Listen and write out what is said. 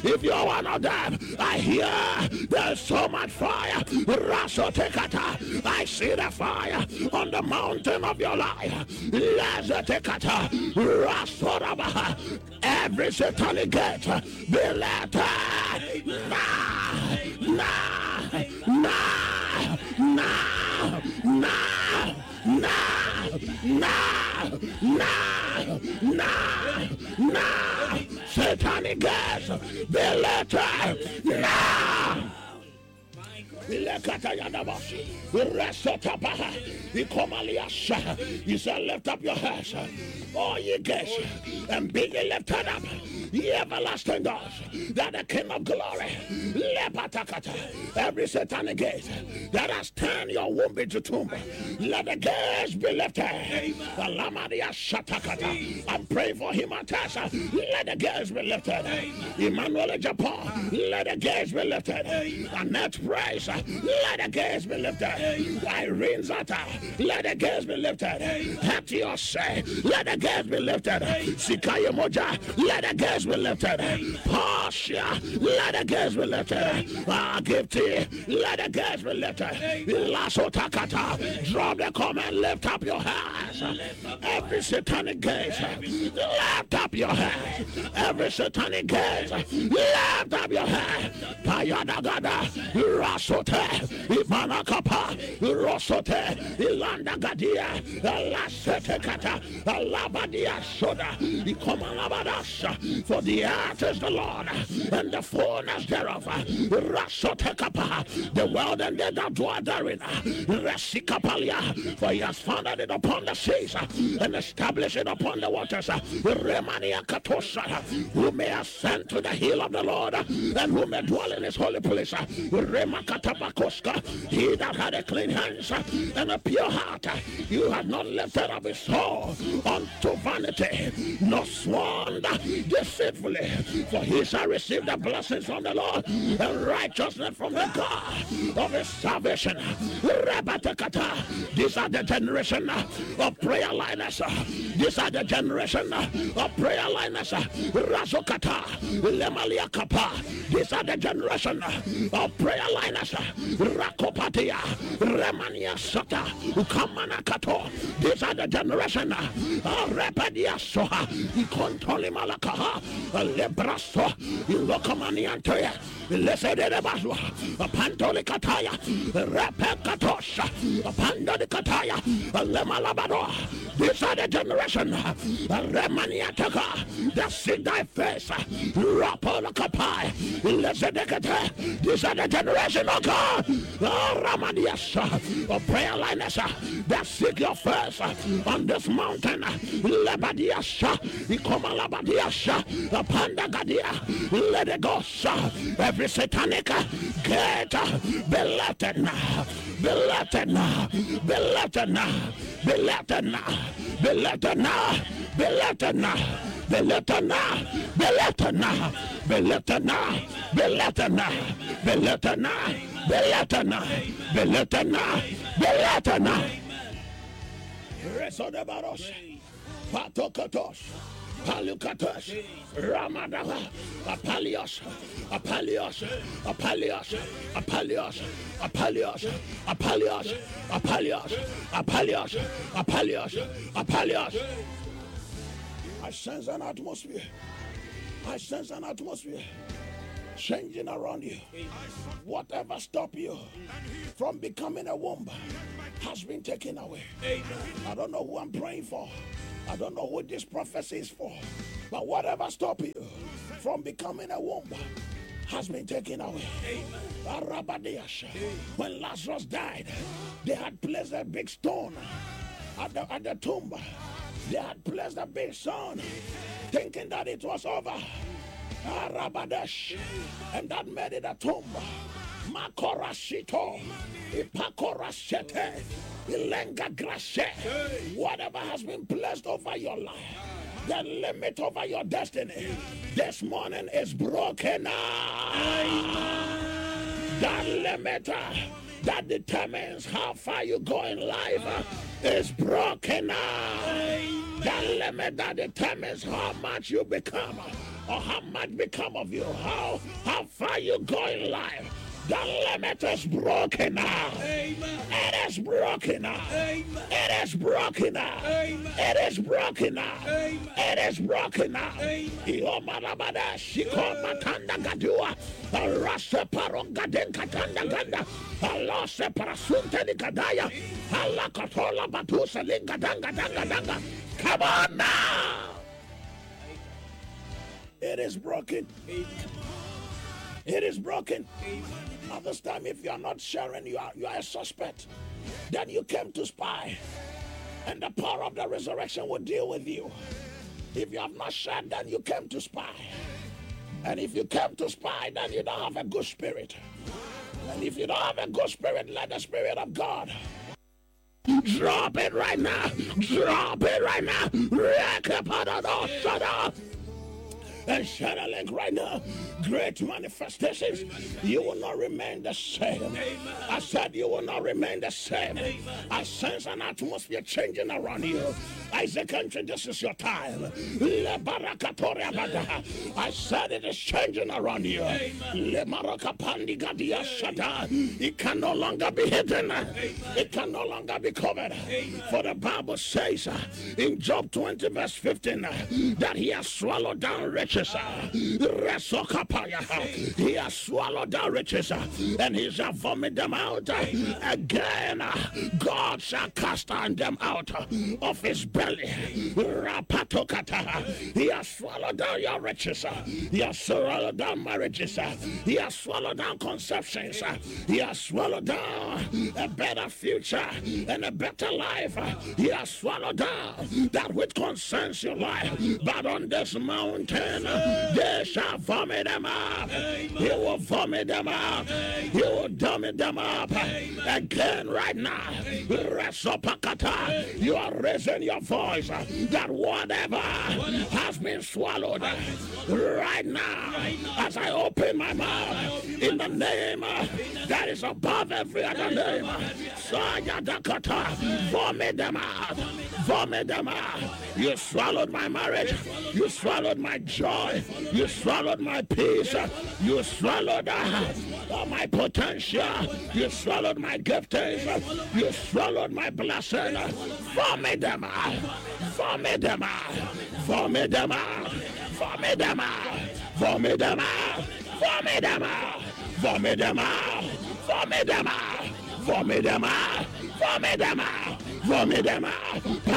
If you are one of them, I hear there's so much fire. Rasotekata. I see the fire on the mountain of your life. Lazotekata. Rasoraba. Every satanic gate be let satanic gas, be let now. He said, lift up your heads, all ye gates, and be ye lifted up, ye everlasting doors, that the King of glory, every satanic gate that has turned your womb into tomb, let the gates be lifted. I'm praying for him, Atasha. Let the gates be lifted. Emmanuel Japan, let the gates be lifted. Annette Price, let the gates be lifted. Irene Zata, let the gates be lifted. Hatios, let the gates be lifted. Sikaya Moja, let the gates be lifted. Pasha, let the gates be lifted. Gifty, let the gates be lifted. Lasso Takata, drop the comment, lift up your hands. Every satanic gate, lift up your hands. Every satanic gate, lift up your hands. Payadagada, Rasote, Imanakapa, Rosote, Ilanda Gadia, Lasete Kata, Alabadia Soda, Ikomalabadasha, for the earth is the Lord, and the fullness thereof, Rasote Kapa, the world and they that dwell therein, Resikapalia, for he has founded it upon the seas, and established it upon the waters, Remania Katosha, who may ascend to the hill of the Lord, and who may dwell in his holy place, Remakatabakoska, he that had a clean hands and a pure heart, you have not lifted up his soul unto vanity, nor sworn deceitfully, for he shall receive the blessings from the Lord and righteousness from the God of his salvation. These are the generation of prayer liners. These are the generation of prayer liners. Razokata, Lemalia Kapa. These are the generation of prayer liners. Rakopatia, Remania Sota, Ukamana Kato. These are the generation of Repadia Soha, Ikontoli Malakaha, Lebraso, Ilokamaniantoya. Lesedere Baswa, a Pantoli Kataya, Rapekatosha, a Pandoli Kataya, a Lemalabado. These are the generation, a Remaniataka, that see thy face, Rapola Kapai, Lesedekate. These are the generation of God, Ramadias, a prayer liners that seek your face on this mountain, Lebadiasha, Ikomalabadiasha, a Pandagadia, let it go, every satanic gate be lifted now, be lifted now, be lifted now, be lifted now, be lifted now, be lifted now, be lifted now, be lifted now, be lifted now, be lifted now, be lifted now, be lifted now, be lifted now, be lifted now. Reso de Baros, Patokotos. Palukatos, Ramadava, Apalios, Apalios, Apalios, Apalios, Apalios, Apalios, Apalios, Apalios, Apalios, Apalios. I sense an atmosphere. I sense an atmosphere changing around you. Whatever stop you from becoming a womb has been taken away. I don't know who I'm praying for. I don't know who this prophecy is for. But whatever stop you from becoming a womb has been taken away. When Lazarus died, they had placed a big stone at the tomb. They had placed a big stone thinking that it was over. And that made it a tomb. Makorashito, Ipakorashete, Ilenga Grashe. Whatever has been placed over your life, the limit over your destiny, this morning is broken. That limit that determines how far you go in life is broken now. That limit that determines how much you become or how much become of you, how far you go in life. The limit is broken now. It is broken now. It is broken now. It is broken now. It is broken now. Iomarabada shiko matanda gadua. Rasa parongaden katanda ganda. Allah separasunte ni kadaya. Allah katola batusa lingadanga danga danga. Come on now. It is broken. It is broken. At this time, if you are not sharing, you are a suspect. Then you came to spy, and the power of the resurrection will deal with you. If you have not shared, then you came to spy. And if you came to spy, then you don't have a good spirit. And if you don't have a good spirit, let the Spirit of God drop it right now. Drop it right now. And share a link right now. Great manifestations. You will not remain the same. I said you will not remain the same. I sense an atmosphere changing around you. Isaac, this is your time. I said it is changing around you. It can no longer be hidden. It can no longer be covered. For the Bible says in Job 20 verse 15 that he has swallowed down riches. He has swallowed down riches and he shall vomit them out again. God shall cast them out of his belly. He has swallowed down your riches. He has swallowed down marriages. He has swallowed down conceptions. He has swallowed down a better future and a better life. He has swallowed down that which concerns your life. But on this mountain, they shall vomit them up. He will vomit them up. He will vomit them up again right now. You are raising your voice that whatever has been swallowed right now, as I open my mouth in the name that is above every other name, vomit them out. Vomit them out. You swallowed my marriage. You swallowed my joy. You swallowed my peace. You swallowed my potential. You swallowed my giftings. You swallowed my blessing. Vomit them out. Vomit them out. Vomit them out. Vomit them out. Vomit them out. Vomit them out. Vomit them out. Vomit them out. Vomit them out. Vomit them out. Vomit them out.